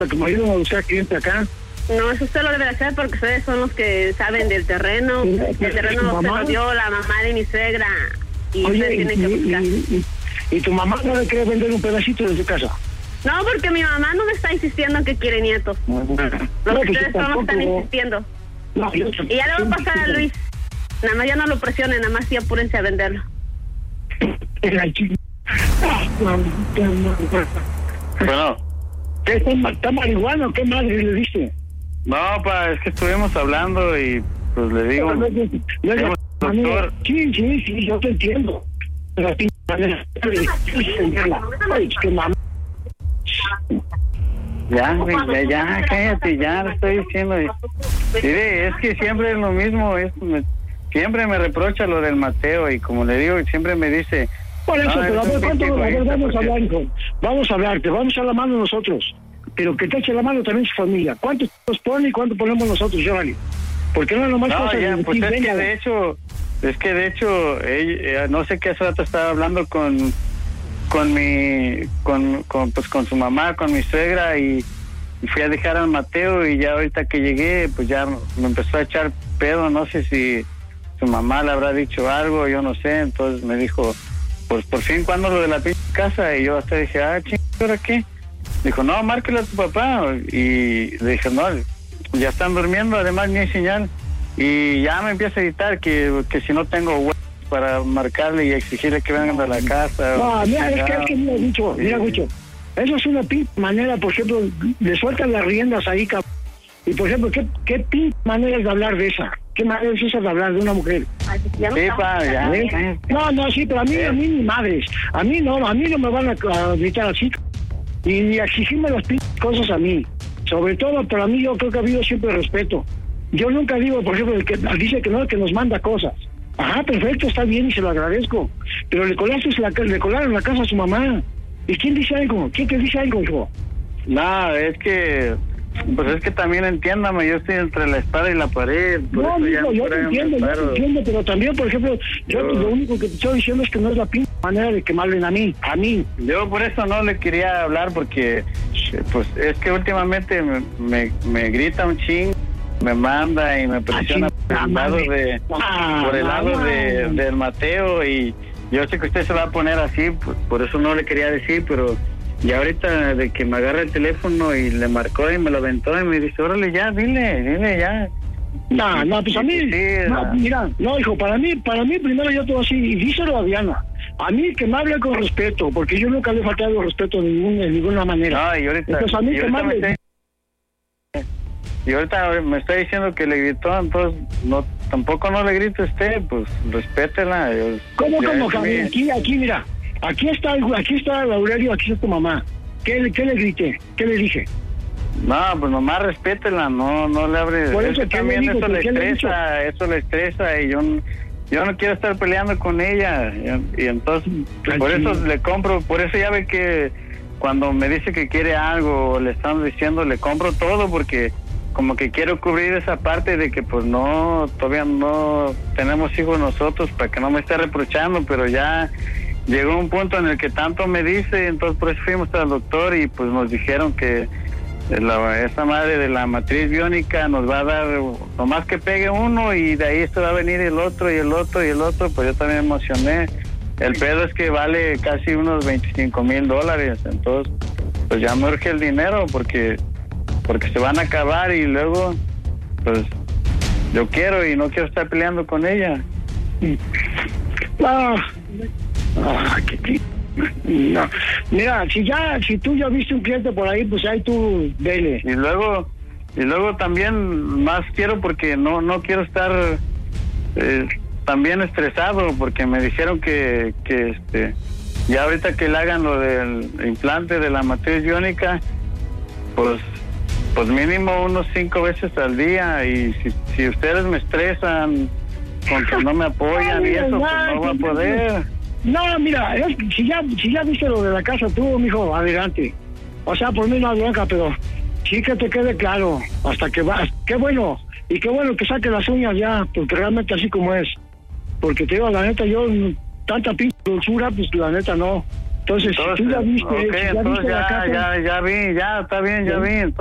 que me ayuden a buscar cliente acá. No, eso usted lo debe hacer porque ustedes son los que saben del terreno. El terreno se lo dio la mamá de mi suegra. Y oye, ustedes tienen que buscar. ¿Y tu mamá no le quiere vender un pedacito de su casa? No, porque mi mamá no me está insistiendo en que quiere nietos. Ustedes son los que están insistiendo. No, y ya le voy a pasar a Luis. Nada más ya no lo presionen, nada más sí apúrense a venderlo. Bueno. ¿Qué está marihuana? ¿Qué madre le diste? No, es que estuvimos hablando y pues le digo... doctor. Sí, yo te entiendo. Pero a ti, Ya, cállate, ya le estoy diciendo. Mire, es que siempre es lo mismo, siempre me reprocha lo del Mateo y como le digo, siempre me dice... Por eso, pero a ver, vamos a hablar, hijo. Vamos a hablarte, vamos a echar la mano nosotros. Pero que te eche la mano también su familia. ¿Cuánto nos pone y cuánto ponemos nosotros, Giovanni? Porque no es nomás cosa de pues es que de hecho, ella, no sé qué hace rato estaba hablando con su mamá, con mi suegra y fui a dejar al Mateo y ya ahorita que llegué, pues ya me empezó a echar pedo, no sé si su mamá le habrá dicho algo, yo no sé, entonces me dijo, pues por fin, ¿cuándo lo de la casa? Y yo hasta dije, ¿ahora qué? Dijo, no, márquele a tu papá. Y le dije, no, ya están durmiendo, además ni hay señal. Y ya me empieza a gritar que si no tengo huevos para marcarle y exigirle que vengan a la casa. No, mira, es que mira, Gucho, eso es una manera, por ejemplo, le sueltan las riendas ahí, cabrón. Y por ejemplo, ¿qué manera es de hablar de esa? ¿Qué manera es esa de hablar de una mujer? Ya. No, sí, pero a mí ni madres. A mí no me van a gritar así. Y exigirme las cosas a mí. Sobre todo, para mí yo creo que ha habido siempre respeto. Yo nunca digo, por ejemplo, el que dice que no, que nos manda cosas. Ajá, perfecto, está bien y se lo agradezco. Pero le colaron la casa a su mamá. ¿Y quién dice algo? ¿Quién te dice algo, hijo? No, es que también entiéndame, yo estoy entre la espada y la pared. No, amigo, yo te entiendo, pero también, por ejemplo, yo lo único que te estoy diciendo es que no es la manera de que me hablen a mí. Yo por eso no le quería hablar, porque pues es que últimamente me grita un ching, me manda y me presiona por el lado del Mateo, y yo sé que usted se va a poner así, pues, por eso no le quería decir, pero ya ahorita de que me agarra el teléfono y le marcó y me lo aventó y me dice, órale ya, dile ya. No, pues a mí, hijo, para mí primero yo todo así, y díselo a Diana. A mí que me hable con respeto, porque yo nunca le he faltado respeto de ninguna manera. No, y ahorita, entonces, a mí y ahorita me está diciendo que le gritó, entonces tampoco no le grite usted, pues respétela. ¿Cómo? Aquí, mira, aquí está Aurelio, aquí está tu mamá. ¿Qué le grité? ¿Qué le dije? No, pues nomás respétela, no le abre. Por eso también eso le estresa y yo no quiero estar peleando con ella, y entonces por eso le compro, por eso ya ve que cuando me dice que quiere algo, le están diciendo, le compro todo, porque como que quiero cubrir esa parte de que pues todavía no tenemos hijos nosotros, para que no me esté reprochando, pero ya llegó un punto en el que tanto me dice, entonces por eso fuimos al doctor y pues nos dijeron que esa madre de la matriz biónica nos va a dar, nomás que pegue uno y de ahí se va a venir el otro y el otro y el otro, pues yo también me emocioné. El pedo es que vale casi unos $25,000, entonces pues ya me urge el dinero porque se van a acabar y luego pues yo quiero y no quiero estar peleando con ella. No, mira, si tú ya viste un cliente por ahí, pues ahí tú vele. Y luego también más quiero, porque no quiero estar también estresado, porque me dijeron que ya ahorita que le hagan lo del implante de la matriz biónica, pues mínimo unos 5 veces al día, y si ustedes me estresan con que no me apoyan y eso, pues no va a poder. No, mira, si ya viste lo de la casa tú, mijo, adelante. O sea, por mí no hay bronca, pero sí que te quede claro, hasta que vas. Qué bueno, y qué bueno que saque las uñas ya, porque realmente así como es. Porque te digo, la neta, yo, tanta pinche dulzura, pues la neta no. Entonces, si tú ya viste, okay, si ya viste la casa... ya vi, ya está bien, ya vi.